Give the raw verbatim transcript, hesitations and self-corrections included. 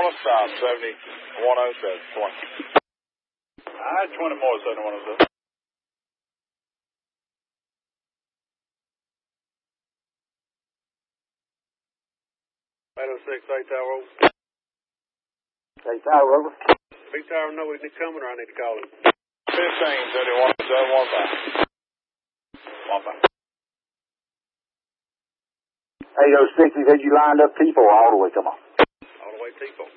north south, seventy-one oh seven, twenty. I had twenty more, seventy-one oh seven. eight oh six, eight Tower over. eight Tower over. Big Tower, know we need coming or I need to call him? fifteen, seventy-one oh seven, one five. One five. eight oh six, he said you lined up T four all the way, come on. All the way T four.